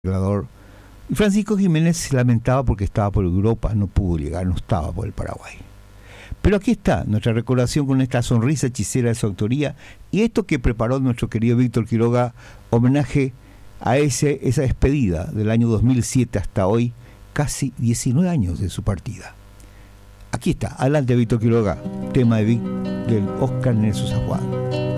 arreglador. Y Francisco Jiménez se lamentaba porque estaba por Europa, no pudo llegar, no estaba por el Paraguay. Pero aquí está nuestra recordación con esta sonrisa hechicera de su autoría y esto que preparó nuestro querido Víctor Quiroga, homenaje a esa despedida del año 2007 hasta hoy, casi 19 años de su partida. Aquí está, adelante Víctor Quiroga, tema del Oscar Nelson San Juan.